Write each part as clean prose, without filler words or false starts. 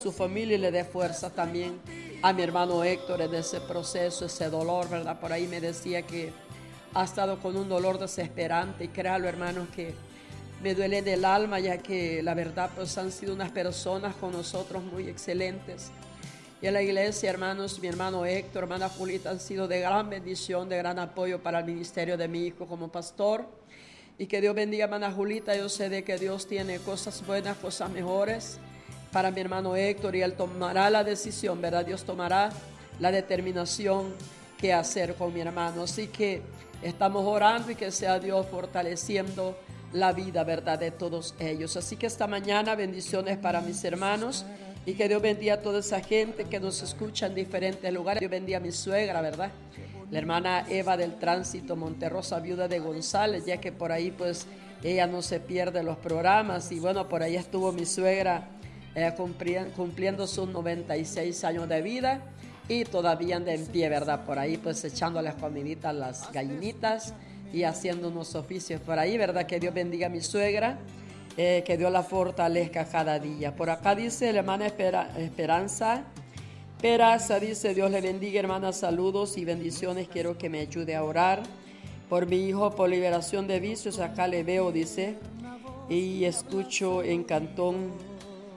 su familia y le dé fuerza también a mi hermano Héctor en ese proceso, ese dolor, ¿verdad? Por ahí me decía que ha estado con un dolor desesperante y créalo, hermanos, que me duele en el alma, ya que la verdad pues han sido unas personas con nosotros muy excelentes. Y en la iglesia, hermanos, mi hermano Héctor, hermana Julita, han sido de gran bendición, de gran apoyo para el ministerio de mi hijo como pastor. Y que Dios bendiga a hermana Julita. Yo sé de que Dios tiene cosas buenas, cosas mejores para mi hermano Héctor, y él tomará la decisión, ¿verdad? Dios tomará la determinación que hacer con mi hermano. Así que estamos orando y que sea Dios fortaleciendo la vida, ¿verdad?, de todos ellos. Así que esta mañana bendiciones para mis hermanos y que Dios bendiga a toda esa gente que nos escucha en diferentes lugares. Dios bendiga a mi suegra, ¿verdad? La hermana Eva del Tránsito Monterrosa, viuda de González, ya que por ahí pues ella no se pierde los programas. Y bueno, por ahí estuvo mi suegra cumpliendo sus 96 años de vida y todavía anda en pie, ¿verdad? Por ahí pues echando las comiditas a las gallinitas y haciendo unos oficios por ahí, ¿verdad? Que Dios bendiga a mi suegra, que Dios la fortalezca cada día. Por acá dice la hermana Esperanza Peraza, dice: Dios le bendiga, hermana, saludos y bendiciones, quiero que me ayude a orar por mi hijo por liberación de vicios. Acá le veo, dice, y escucho en Cantón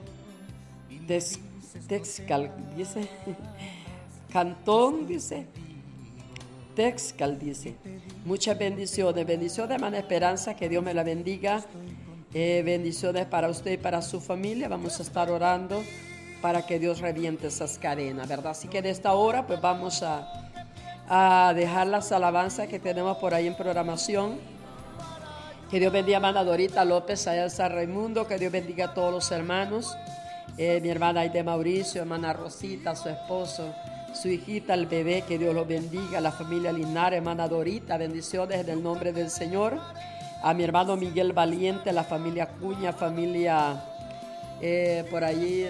Texcal, dice Cantón, dice Texcal, dice. Muchas bendiciones, hermana Esperanza, que Dios me la bendiga. Bendiciones para usted y para su familia. Vamos a estar orando para que Dios reviente esas cadenas, ¿verdad? Así que de esta hora pues vamos a dejar las alabanzas que tenemos por ahí en programación. Que Dios bendiga a hermana Dorita López allá en San Raimundo. Que Dios bendiga a todos los hermanos. Mi hermana Aide Mauricio, hermana Rosita, su esposo, su hijita, el bebé, que Dios los bendiga. La familia Linares, hermana Dorita, bendiciones en el nombre del Señor. A mi hermano Miguel Valiente, la familia Cuña, familia por allí,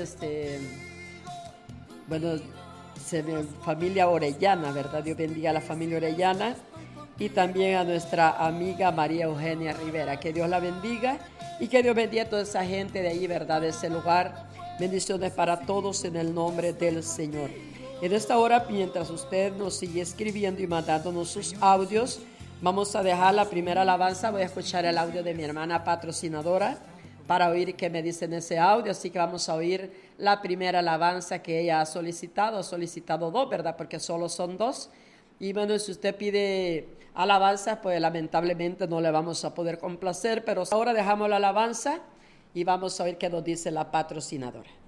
familia Orellana, ¿verdad? Dios bendiga a la familia Orellana. Y también a nuestra amiga María Eugenia Rivera, que Dios la bendiga y que Dios bendiga a toda esa gente de ahí, ¿verdad?, de ese lugar. Bendiciones para todos en el nombre del Señor. En esta hora, mientras usted nos sigue escribiendo y mandándonos sus audios, vamos a dejar la primera alabanza. Voy a escuchar el audio de mi hermana patrocinadora para oír qué me dice en ese audio. Así que vamos a oír la primera alabanza que ella ha solicitado. Ha solicitado dos, ¿verdad?, porque solo son dos. Y bueno, si usted pide alabanza, pues lamentablemente no le vamos a poder complacer, pero ahora dejamos la alabanza y vamos a oír qué nos dice la patrocinadora.